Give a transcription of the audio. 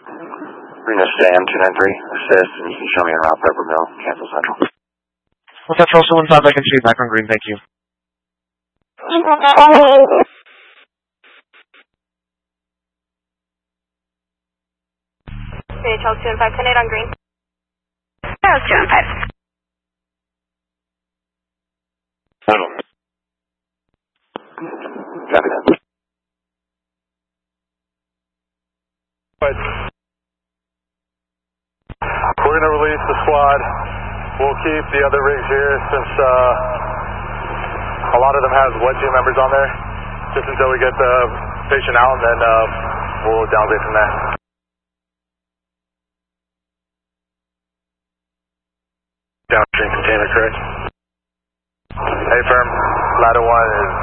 Reno Sam 293, assist, and you can show me around Pepper Mill, Kansas Central. Well, Central 75, I can see you back on green, thank you. CHL 215, 10-8 on green. That was 215. Copy that. We're going to release the squad. We'll keep the other rigs here since a lot of them have wet team members on there, just until we get the patient out, and then we'll downgrade from there. Downstream container, correct? Hey, firm. Ladder 1 is